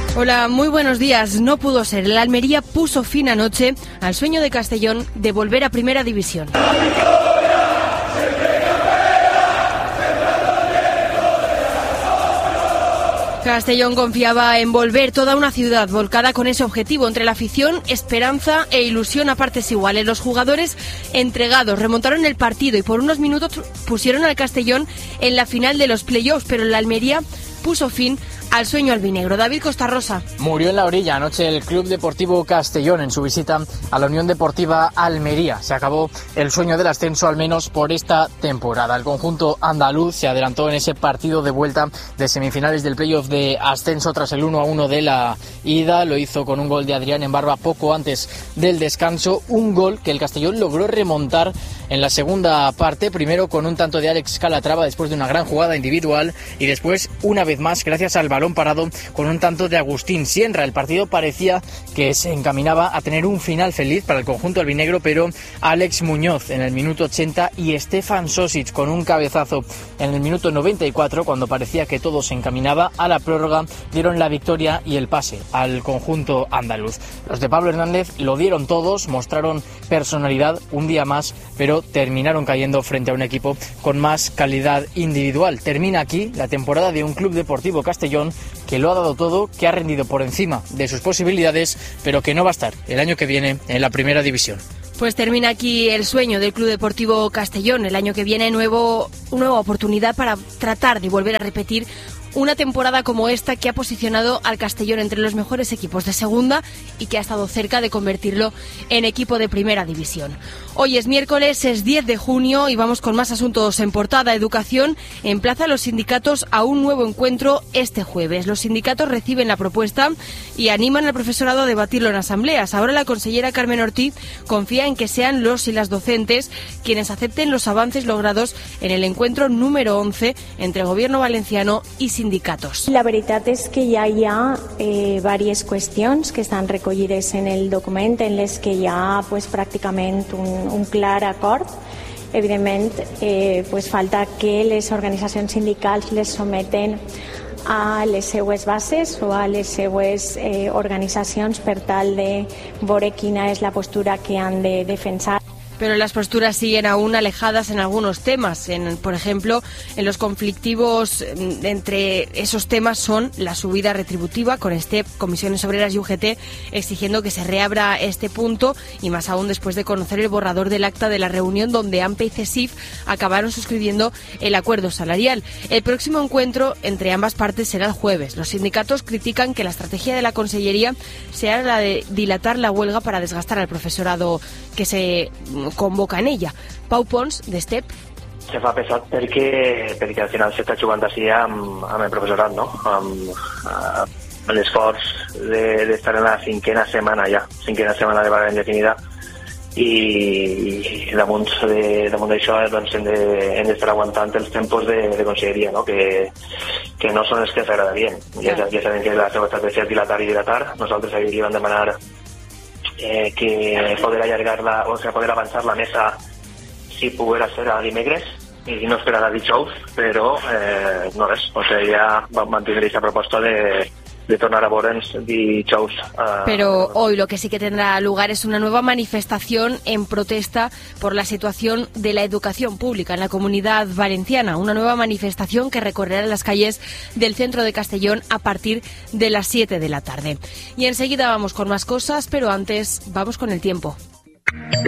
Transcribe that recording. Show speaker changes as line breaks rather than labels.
Hola, muy buenos días. No pudo ser. El Almería puso fin anoche al sueño de Castellón de volver a Primera División. Castellón confiaba en volver, toda una ciudad volcada con ese objetivo, entre la afición, esperanza e ilusión a partes iguales. Los jugadores entregados remontaron el partido y por unos minutos pusieron al Castellón en la final de los playoffs, pero el Almería puso fin al sueño albinegro. David Costarrosa.
Murió en la orilla anoche el Club Deportivo Castellón en su visita a la Unión Deportiva Almería. Se acabó el sueño del ascenso, al menos por esta temporada. El conjunto andaluz se adelantó en ese partido de vuelta de semifinales del playoff de ascenso tras el 1-1 de la ida. Lo hizo con un gol de Adrián Embarba poco antes del descanso. Un gol que el Castellón logró remontar en la segunda parte, primero con un tanto de Alex Calatrava después de una gran jugada individual y después, una vez más, gracias al balón parado, con un tanto de Agustín Sierra. El partido parecía que se encaminaba a tener un final feliz para el conjunto albinegro, pero Alex Muñoz en el minuto 80 y Stefan Sosic con un cabezazo en el minuto 94, cuando parecía que todo se encaminaba a la prórroga, dieron la victoria y el pase al conjunto andaluz. Los de Pablo Hernández lo dieron todos, mostraron personalidad un día más, pero terminaron cayendo frente a un equipo con más calidad individual. Termina aquí la temporada de un Club Deportivo Castellón que lo ha dado todo, que ha rendido por encima de sus posibilidades, pero que no va a estar el año que viene en la Primera División.
Pues termina aquí el sueño del Club Deportivo Castellón. El año que viene una nueva oportunidad para tratar de volver a repetir una temporada como esta, que ha posicionado al Castellón entre los mejores equipos de segunda y que ha estado cerca de convertirlo en equipo de Primera División. Hoy es miércoles, es 10 de junio y vamos con más asuntos en portada. Educación emplaza a los sindicatos a un nuevo encuentro este jueves. Los sindicatos reciben la propuesta y animan al profesorado a debatirlo en asambleas. Ahora la consellera Carmen Ortiz confía en que sean los y las docentes quienes acepten los avances logrados en el encuentro número 11 entre Gobierno valenciano y sindicatos.
La veritat és que ja hi ha diverses qüestions que estan recollides en el document en les que hi ha pràcticament un clar acord. Evidentment, falta que les organitzacions sindicals les someten a les seues bases o a les seues organitzacions per tal de veure quina és la postura que han de defensar.
Pero las posturas siguen aún alejadas en algunos temas. Por ejemplo, en los conflictivos entre esos temas son la subida retributiva, con STEP, Comisiones Obreras y UGT exigiendo que se reabra este punto, y más aún después de conocer el borrador del acta de la reunión donde AMPE y CESIF acabaron suscribiendo el acuerdo salarial. El próximo encuentro entre ambas partes será el jueves. Los sindicatos critican que la estrategia de la Consellería sea la de dilatar la huelga para desgastar al profesorado que se convoca en ella. Pau Pons, de STEP.
Se fa pesat perquè al final s'està jugant així amb el professorat, no? Amb l'esforç d'estar en la cinquena setmana de vaga indefinida, i damunt d'això doncs hem d'estar aguantant els tempos de conselleria, no? Que no són els que s'agradarien. Ja sabem que la seva estratègia és dilatar. Nosaltres ahir li vam demanar que poder allargar poder avançar la mesa si poguera ser a dimecres i no esperar a dijous, però no res, ja vam mantenir aquesta proposta de tornar a veure'ns dijous.
Pero hoy lo que sí que tendrá lugar es una nueva manifestación en protesta por la situación de la educación pública en la Comunidad Valenciana. Una nueva manifestación que recorrerá las calles del centro de Castellón a partir de las 7 de la tarde. Y enseguida vamos con más cosas, pero antes vamos con el tiempo.